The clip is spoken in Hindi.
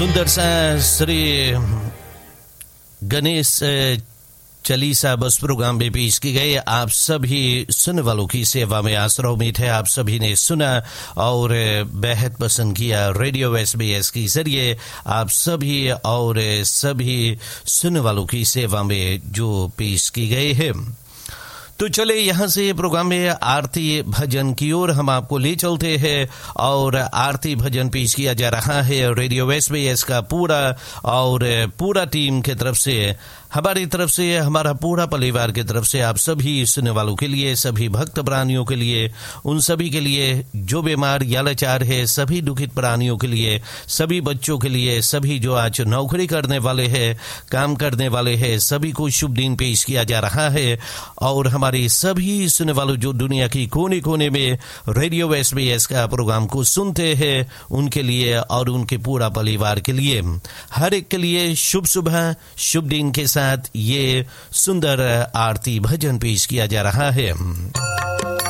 सुंदर सा श्री गणेश चालीसा बस प्रोग्राम में पेश की गई। आप सभी सुनने वालों की सेवा में आसरा उम्मीद है आप सभी ने सुना और बेहद पसंद किया। रेडियो SBS के जरिए आप सभी और सभी सुनने वालों की सेवा में जो पेश की गई है। तो चले यहाँ से प्रोग्राम में आरती भजन की ओर हम आपको ले चलते हैं और आरती भजन पेश किया जा रहा है रेडियो SBS का पूरा टीम की तरफ से, हमारी तरफ से, हमारा पूरा परिवार की तरफ से आप सभी सुनने वालों के लिए, सभी भक्त प्राणियों के लिए, उन सभी के लिए जो बीमार या लाचार है, सभी दुखित प्राणियों के लिए, सभी बच्चों के लिए, सभी जो आज नौकरी करने वाले हैं, काम करने वाले हैं, सभी को शुभ दिन पेश किया जा रहा है। और हमारे सभी सुनने वालों जो दुनिया की कोने कोने में रेडियो SBS का प्रोग्राम को सुनते हैं, उनके लिए और उनके पूरा परिवार के लिए, हर एक के लिए शुभ सुबह, शुभ दिन के साथ ये सुंदर आरती भजन पेश किया जा रहा है।